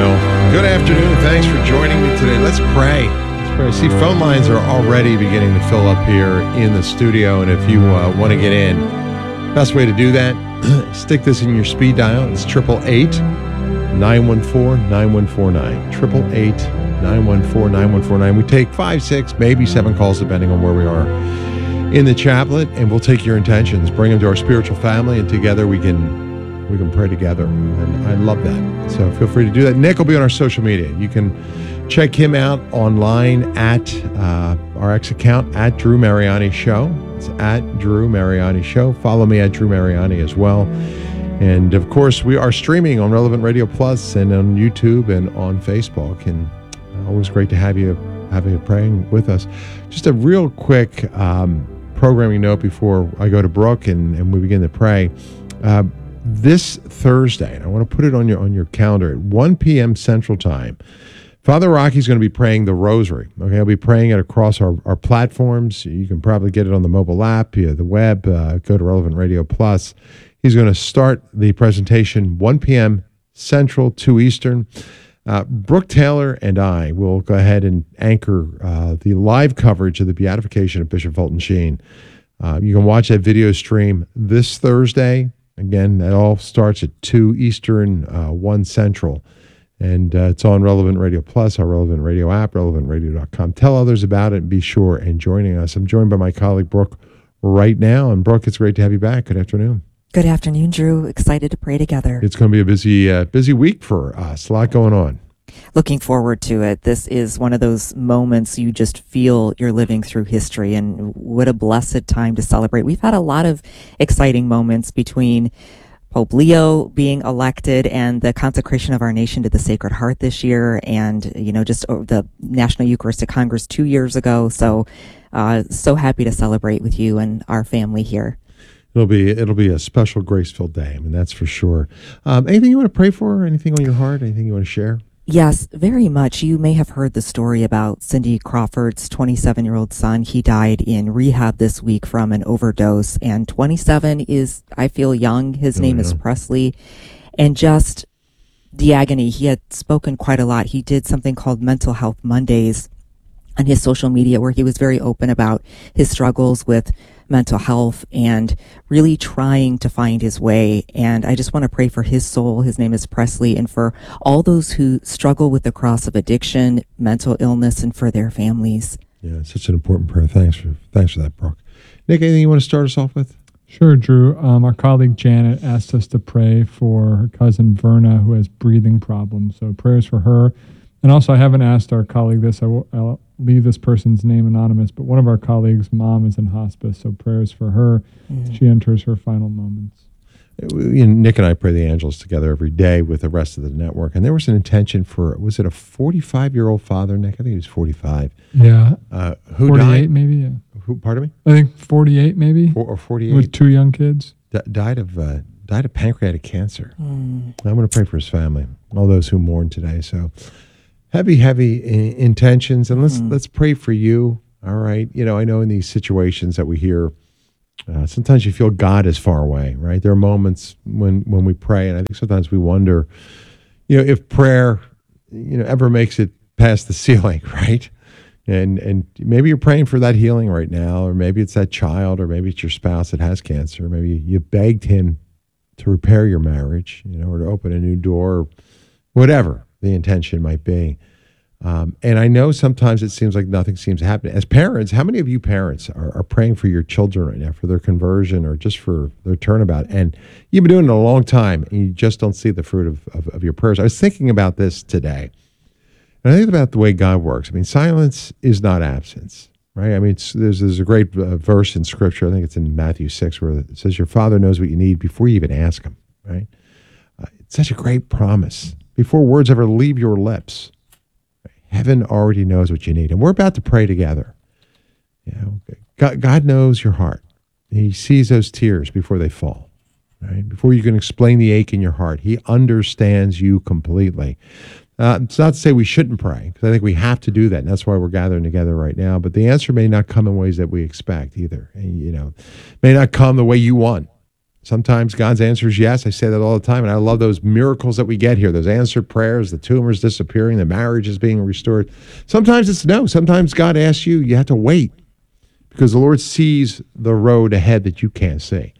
Will. Good afternoon. Thanks for joining me today. Let's pray. Let's pray. See, phone lines are already beginning to fill up here in the studio, and if you want to get in, best way to do that, stick this in your speed dial. It's 888-914-9149. 888-914-9149. We take 5, 6, maybe 7 calls depending on where we are in the chaplet, and we'll take your intentions, bring them to our spiritual family, and together we can pray together. And I love that. So feel free to do that. Nick will be on our social media. You can check him out online at our X account at Drew Mariani Show. It's at Drew Mariani Show. Follow me at Drew Mariani as well. And of course, we are streaming on Relevant Radio Plus and on YouTube and on Facebook. And always great to have you praying with us. Just a real quick programming note before I go to Brooke and we begin to pray. This Thursday, and I want to put it on your calendar at 1 p.m. Central Time, Father Rocky's going to be praying the Rosary. Okay, I'll be praying it across our platforms. You can probably get it on the mobile app, the web. Go to Relevant Radio Plus. He's going to start the presentation 1 p.m. Central, 2 Eastern. Brooke Taylor and I will go ahead and anchor the live coverage of the beatification of Bishop Fulton Sheen. You can watch that video stream this Thursday. Again, that all starts at 2 Eastern, 1 Central. And it's on Relevant Radio Plus, our Relevant Radio app, relevantradio.com. Tell others about it and be sure and joining us. I'm joined by my colleague, Brooke, right now. And Brooke, it's great to have you back. Good afternoon. Good afternoon, Drew. Excited to pray together. It's going to be a busy week for us. A lot going on. Looking forward to it. This is one of those moments you just feel you're living through history, and what a blessed time to celebrate. We've had a lot of exciting moments between Pope Leo being elected and the consecration of our nation to the Sacred Heart this year, and just the National Eucharistic Congress 2 years ago. So happy to celebrate with you and our family here. It'll be a special, grace-filled day. I mean, that's for sure. Anything you want to pray for? Anything on your heart? Anything you want to share? Yes, very much. You may have heard the story about Cindy Crawford's 27-year-old son. He died in rehab this week from an overdose, and 27 is, I feel, young. His name is Presley, and just the agony. He had spoken quite a lot. He did something called Mental Health Mondays on his social media, where he was very open about his struggles with mental health and really trying to find his way. And I just want to pray for his soul. His name is Presley, and for all those who struggle with the cross of addiction, mental illness, and for their families. Yeah, it's such an important prayer. Thanks for that, Brooke. Nick, anything you want to start us off with? Sure, Drew. Our colleague Janet asked us to pray for her cousin Verna, who has breathing problems. So prayers for her. And also, I haven't asked our colleague this. I'll leave this person's name anonymous, but one of our colleagues' mom is in hospice, so prayers for her. She enters her final moments. Nick and I pray the Angels together every day with the rest of the network, and there was an intention for, was it a 45-year-old father, Nick? I think he was 45. Yeah. Who 48 died? Maybe, yeah. Who? Pardon me? I think 48 maybe. Or 48. With 2 young kids. Died of pancreatic cancer. I'm going to pray for his family, all those who mourn today. So heavy intentions, and let's pray for you. All right. I know in these situations that we hear, sometimes you feel God is far away, right? There are moments when we pray, and I think sometimes we wonder, if prayer, ever makes it past the ceiling, right? And maybe you're praying for that healing right now, or maybe it's that child, or maybe it's your spouse that has cancer. Maybe you begged him to repair your marriage, or to open a new door, or whatever the intention might be. And I know sometimes it seems like nothing seems to happen. As parents, how many of you parents are praying for your children right now, for their conversion or just for their turnabout? And you've been doing it a long time, and you just don't see the fruit of your prayers. I was thinking about this today, and I think about the way God works. I mean, silence is not absence, right? I mean, there's a great verse in Scripture, I think it's in Matthew 6, where it says, your Father knows what you need before you even ask him, right? It's such a great promise. Before words ever leave your lips, heaven already knows what you need. And we're about to pray together. God knows your heart. He sees those tears before they fall, right? Before you can explain the ache in your heart. He understands you completely. It's not to say we shouldn't pray, because I think we have to do that, and that's why we're gathering together right now. But the answer may not come in ways that we expect either. May not come the way you want. Sometimes God's answer is yes. I say that all the time. And I love those miracles that we get here, those answered prayers, the tumors disappearing, the marriage is being restored. Sometimes it's no. Sometimes God asks you, you have to wait because the Lord sees the road ahead that you can't see.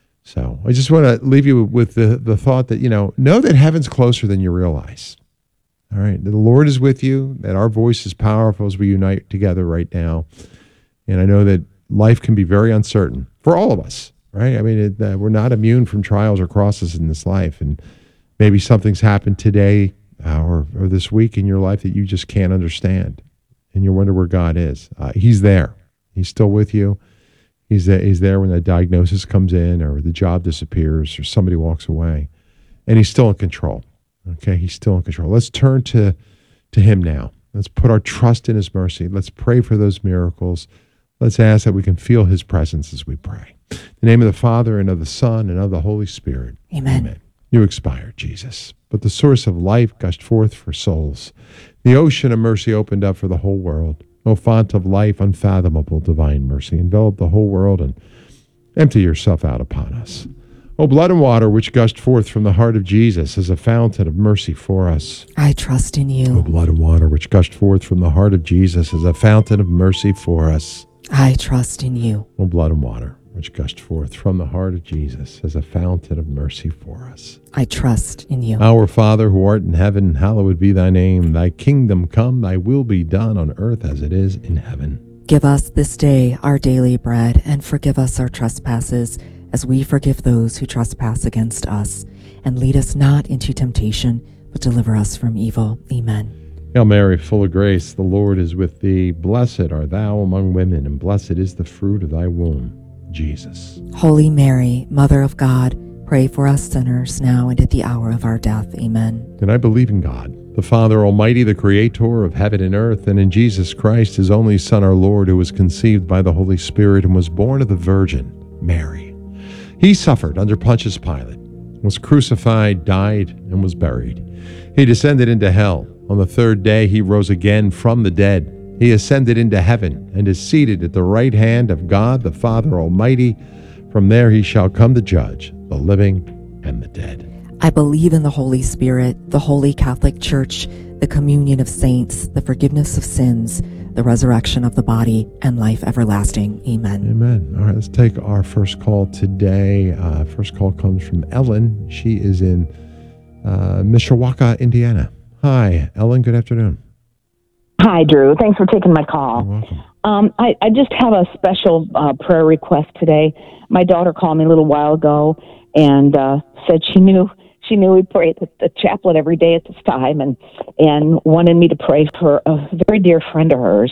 So I just want to leave you with the thought that, know that heaven's closer than you realize. All right. The Lord is with you, that our voice is powerful as we unite together right now. And I know that life can be very uncertain for all of us. Right? I mean, we're not immune from trials or crosses in this life. And maybe something's happened today or this week in your life that you just can't understand. And you wonder where God is. He's there. He's still with you. He's there when the diagnosis comes in or the job disappears or somebody walks away. And he's still in control. Okay? He's still in control. Let's turn to him now. Let's put our trust in his mercy. Let's pray for those miracles. Let's ask that we can feel his presence as we pray. In the name of the Father, and of the Son, and of the Holy Spirit. Amen. You expired, Jesus. But the source of life gushed forth for souls. The ocean of mercy opened up for the whole world. O font of life, unfathomable divine mercy, envelop the whole world and empty yourself out upon us. O blood and water which gushed forth from the heart of Jesus as a fountain of mercy for us. I trust in you. O blood and water which gushed forth from the heart of Jesus as a fountain of mercy for us. I trust in you. O blood and water which gushed forth from the heart of Jesus as a fountain of mercy for us. I trust in you. Our Father, who art in heaven, hallowed be thy name. Thy kingdom come, thy will be done on earth as it is in heaven. Give us this day our daily bread, and forgive us our trespasses, as we forgive those who trespass against us. And lead us not into temptation, but deliver us from evil. Amen. Hail Mary, full of grace, the Lord is with thee. Blessed art thou among women, and blessed is the fruit of thy womb, Jesus. Holy Mary, Mother of God, pray for us sinners now and at the hour of our death. Amen. And I believe in God, the Father Almighty, the Creator of heaven and earth, and in Jesus Christ, his only Son, our Lord, who was conceived by the Holy Spirit and was born of the Virgin Mary. He suffered under Pontius Pilate, was crucified, died, and was buried. He descended into hell. On the third day, he rose again from the dead. He ascended into heaven and is seated at the right hand of God, the Father Almighty. From there he shall come to judge the living and the dead. I believe in the Holy Spirit, the Holy Catholic Church, the communion of saints, the forgiveness of sins, the resurrection of the body, and life everlasting. Amen. Amen. All right, let's take our first call today. First call comes from Ellen. She is in Mishawaka, Indiana. Hi, Ellen. Good afternoon. Hi, Drew. Thanks for taking my call. You're welcome. I just have a special prayer request today. My daughter called me a little while ago and said she knew we pray at the chaplet every day at this time, and wanted me to pray for a very dear friend of hers.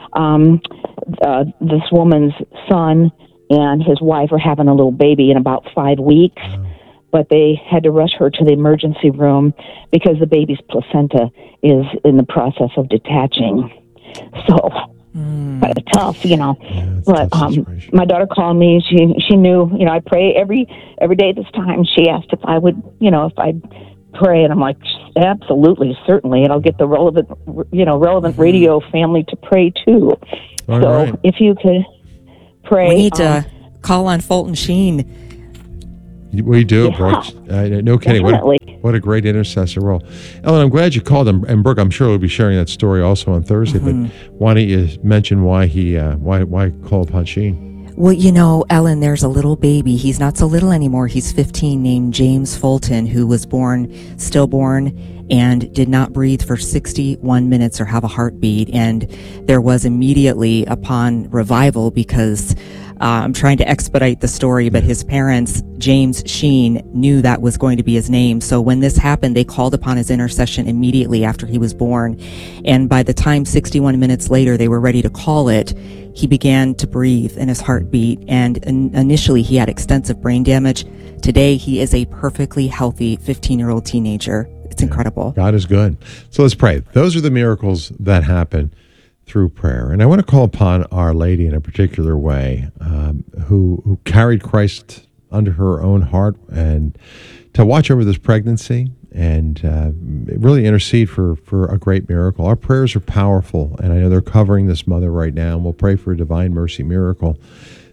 This woman's son and his wife are having a little baby in about 5 weeks. Wow. But they had to rush her to the emergency room because the baby's placenta is in the process of detaching. So, kind of tough, Yeah, it's But a tough situation. my daughter called me. She knew, I pray every day at this time. She asked if I would, if I'd pray, and I'm like, absolutely, certainly, and I'll get the relevant radio family to pray too. All so, right. if you could pray, We need to call on Fulton Sheen. We do, Yeah, Brooke. No kidding. definitely. What a great intercessor role. Ellen, I'm glad you called him. And Brooke, I'm sure we'll be sharing that story also on Thursday. But why don't you mention why why call upon Sheen? Well, Ellen, there's a little baby. He's not so little anymore. He's 15, named James Fulton, who was stillborn, and did not breathe for 61 minutes or have a heartbeat. And there was immediately upon revival, because I'm trying to expedite the story, but his parents, James Sheen, knew that was going to be his name. So when this happened, they called upon his intercession immediately after he was born. And by the time 61 minutes later they were ready to call it, he began to breathe and his heart beat. And initially he had extensive brain damage. Today he is a perfectly healthy 15-year-old teenager. It's incredible. God is good. So let's pray. Those are the miracles that happen through prayer. And I want to call upon Our Lady in a particular way, who carried Christ under her own heart, and to watch over this pregnancy and really intercede for a great miracle. Our prayers are powerful, and I know they're covering this mother right now, and we'll pray for a divine mercy miracle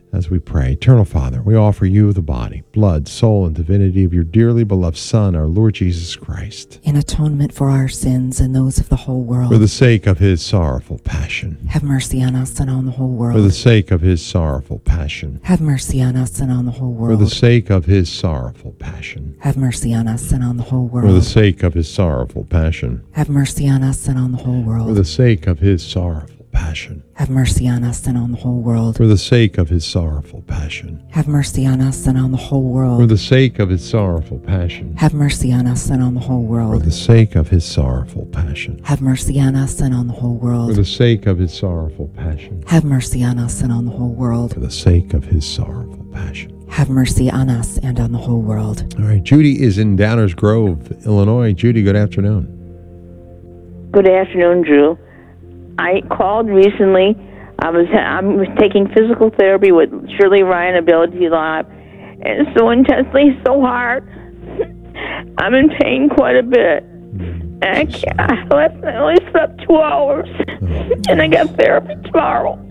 as we pray. Eternal Father, we offer you the body, blood, soul, and divinity of your dearly beloved Son, our Lord Jesus Christ, in atonement for our sins and those of the whole world. for the sake of his sorrowful passion. Have mercy on us and on the whole world. For the sake of his sorrowful passion. Have mercy on us and on the whole For world. the sake of his sorrowful passion. Have mercy on us and on the whole For the world. sake of his sorrowful passion. Have mercy on us and on the whole For world. the sake of his sorrowful passion. Have mercy on us and on the whole world. For the sake of his sorrowful passion. Have mercy on us and on the whole For world. the sake of his sorrowful passion. Have mercy on us and on the whole For world. the sake of his sorrowful passion. Have mercy on us and on the whole For world. the sake of his sorrowful passion. Have mercy on us and on the whole world. For the sake of his sorrowful passion. Have mercy on us and on the whole world. All right, Judy is in Downers Grove, Illinois. Judy, good afternoon. Good afternoon, Drew. I called recently. I was taking physical therapy with Shirley Ryan Ability Lab, and it's so intensely, so hard. I'm in pain quite a bit. And I can't. I only slept 2 hours, and I got therapy tomorrow.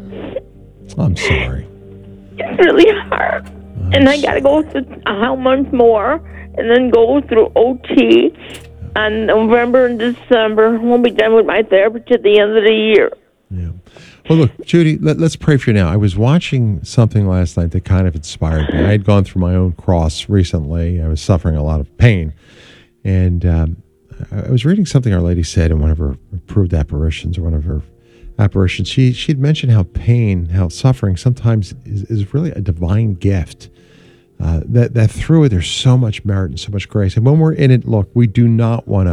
I'm sorry. It's really hard, and I got to go through a month more, and then go through OT on November and December. I won't be done with my therapy till the end of the year. Yeah. Well, look, Judy, let's pray for you now. I was watching something last night that kind of inspired me. I had gone through my own cross recently. I was suffering a lot of pain. And I was reading something Our Lady said in one of her approved apparitions, or one of her apparitions. She'd mentioned how pain, how suffering sometimes is really a divine gift. That through it, there's so much merit and so much grace. And when we're in it, look, we do not want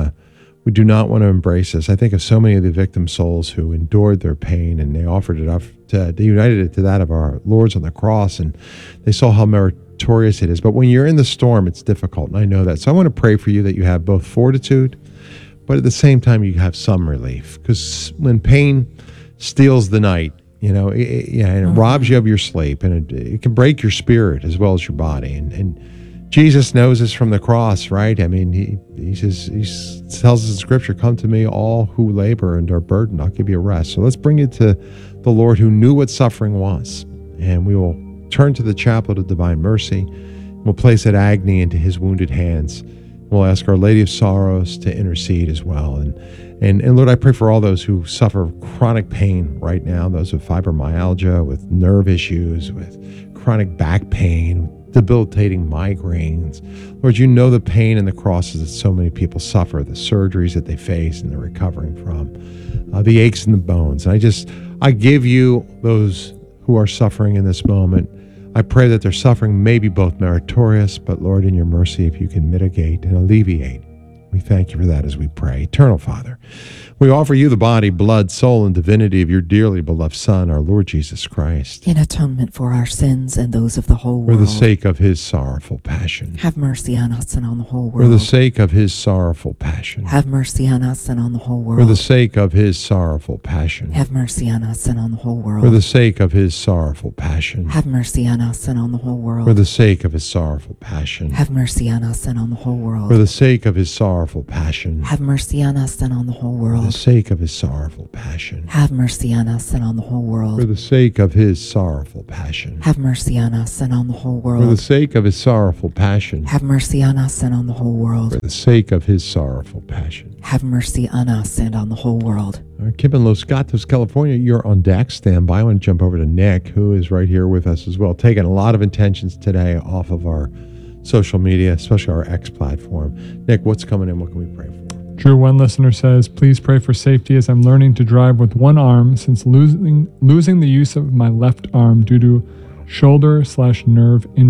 to embrace this. I think of so many of the victim souls who endured their pain, and they offered it up they united it to that of our Lord's on the cross, and they saw how meritorious it is. But when you're in the storm, it's difficult, and I know that. So I want to pray for you that you have both fortitude, but at the same time you have some relief. Because when pain steals the night, and it robs you of your sleep, and it can break your spirit as well as your body. And Jesus knows this from the cross, right? I mean, he says, he tells us in Scripture, "Come to me, all who labor and are burdened, I'll give you rest." So let's bring it to the Lord who knew what suffering was, and we will turn to the chaplet of divine mercy. We'll place that agony into his wounded hands. We'll ask Our Lady of Sorrows to intercede as well. And Lord, I pray for all those who suffer chronic pain right now, those with fibromyalgia, with nerve issues, with chronic back pain, debilitating migraines. Lord, you know the pain and the crosses that so many people suffer, the surgeries that they face and they're recovering from, the aches in the bones. And I give you those who are suffering in this moment. I pray that their suffering may be both meritorious, but Lord, in your mercy, if you can mitigate and alleviate, we thank you for that as we pray. Eternal Father, we offer you the body, blood, soul, and divinity of your dearly beloved Son, our Lord Jesus Christ, In atonement for our sins and those of the whole for world. the sake of his sorrowful passion. Have mercy on us and on the whole For world. the sake of his sorrowful passion. Have mercy on us and on the whole For the world. sake of his sorrowful passion. Have mercy on us and on the whole For the world. sake of his sorrowful passion. Have mercy on us and on the whole For world. the sake of his sorrowful passion. Have mercy on us and on the whole For world. the sake of his sorrowful passion. Have mercy on us and on the whole For the world. sake of his sorrowful passion. Have mercy on us and on the whole For world. the sake of his sorrowful passion. Have mercy on us and on the whole For the world. sake of his sorrowful passion. Have mercy on us and on the whole For world. the sake of his sorrowful passion. Have mercy on us and on the whole world. All right, Kim in Los Gatos, California, you're on deck. Stand by. I want to jump over to Nick, who is right here with us as well, taking a lot of intentions today off of our social media, especially our X platform. Nick, what's coming in? What can we pray for? Drew, one listener says, please pray for safety as I'm learning to drive with one arm since losing the use of my left arm due to shoulder/nerve injury.